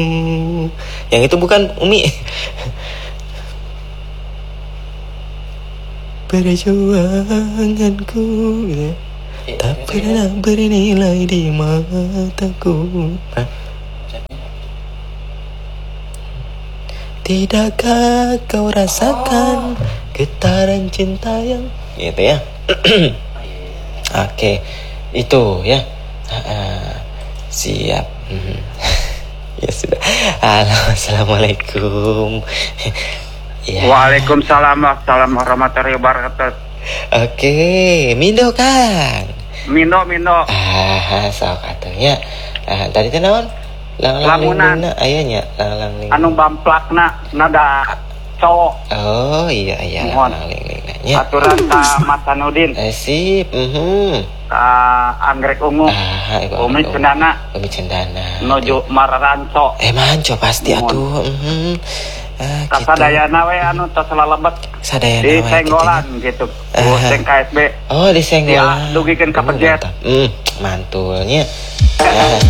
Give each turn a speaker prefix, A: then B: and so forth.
A: Yang itu bukan Umi. Perjuanganku gitu. Tak pernah bernilai di mataku. Tidakkah kau rasakan getaran cinta yang gitu ya. Oke, itu ya. Siap. Ya sudah. Halo, assalamualaikum.
B: Ya. Waalaikumsalam warahmatullahi wabarakatuh.
A: Oke, Mindo Kang.
B: Mindo.
A: Sok atunya. Tadi teh naon?
B: Lamunan.
A: Ayanya lang.
B: Anu bamplakna nada cowok.
A: Oh iya.
B: Nya. Aturan ka Mas Sanudin.
A: Sip.
B: Ka Anggrek Ungu. Umi Cendana. Nuju Mararanco.
A: Manco pasti atuh.
B: Kasadayana we anu tos lalebet.
A: Sadayana
B: di Senggolan gitu. Seng KSB.
A: Oh, di Senggolan.
B: Ya, dugikeun ka Pejet.
A: Mantulnya.